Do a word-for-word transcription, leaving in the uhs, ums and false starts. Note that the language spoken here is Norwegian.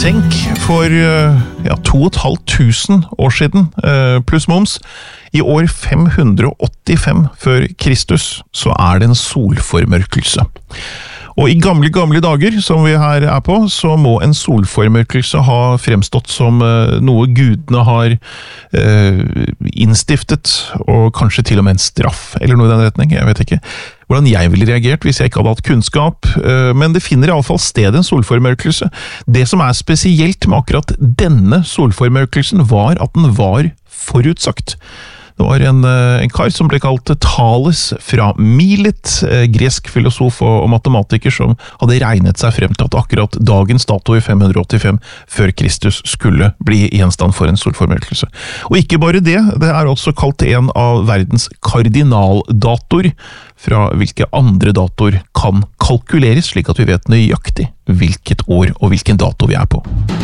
Tenk, for ja, to og et halvt tusen år siden, pluss moms, i år fem hundre åttifem før Kristus, så er det en solformørkelse. Og i gamle, gamle dager, som vi her er på, så må en solformørkelse ha fremstått som noe gudene har eh, innstiftet, og kanskje til og med en straff, eller noe i den retning, jeg vet ikke hvordan jeg ville reagert hvis jeg ikke hadde hatt kunnskap, men det finner i alle fall sted en solformørkelse. Det som er spesielt med akkurat denne solformørkelsen var at den var forutsagt. Det var en, en kar som ble kalt Thales fra Milet, gresk filosof og, og matematiker som hadde regnet seg frem til at akkurat dagens dato i fem hundre åttifem før Kristus skulle bli gjenstand for en solformørkelse. Og ikke bare det, det er også kalt en av verdens kardinaldatoer, fra hvilke andre datoer kan kalkuleres, slik at vi vet nøyaktig hvilket år og hvilken dato vi er på.